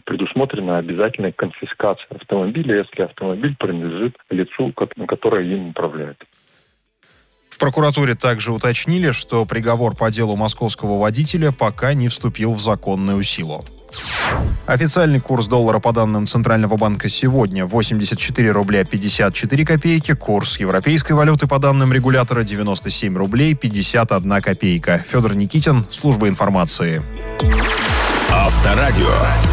предусмотрена обязательная конфискация автомобиля, если автомобиль принадлежит лицу, которое им управляет. В прокуратуре также уточнили, что приговор по делу московского водителя пока не вступил в законную силу. Официальный курс доллара по данным Центрального банка сегодня 84 рубля 54 копейки. Курс европейской валюты по данным регулятора 97 рублей 51 копейка. Федор Никитин, служба информации. Авторадио.